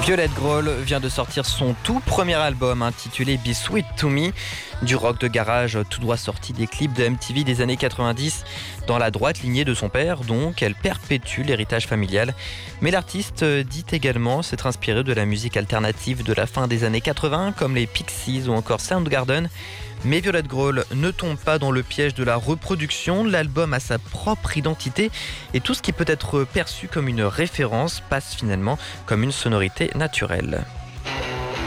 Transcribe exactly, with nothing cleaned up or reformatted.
Violette Grohl vient de sortir son tout premier album intitulé Be Sweet to Me. Du rock de garage tout droit sorti des clips de M T V des années quatre-vingt-dix. Dans la droite lignée de son père, donc, elle perpétue l'héritage familial. Mais l'artiste dit également s'être inspiré de la musique alternative de la fin des années quatre-vingts, comme les Pixies ou encore Soundgarden. Mais Violette Grohl ne tombe pas dans le piège de la reproduction. L'album a sa propre identité et tout ce qui peut être perçu comme une référence passe finalement comme une sonorité naturelle.